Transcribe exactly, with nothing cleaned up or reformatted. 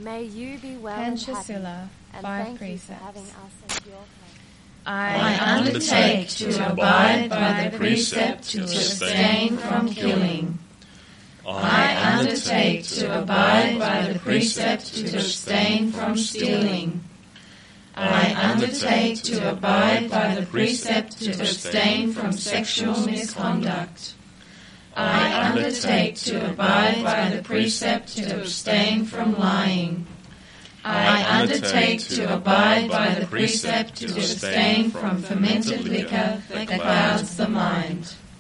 May you be well and and happy, Priscilla, and five thank precepts. you for having us as your host. I I undertake to abide by the precept to abstain from killing. I undertake to abide by the precept to abstain from stealing. I undertake to abide by the precept to abstain from sexual misconduct. I undertake to abide by the precept to abstain from lying. I undertake to abide by the precept to abstain from fermented liquor that clouds the mind.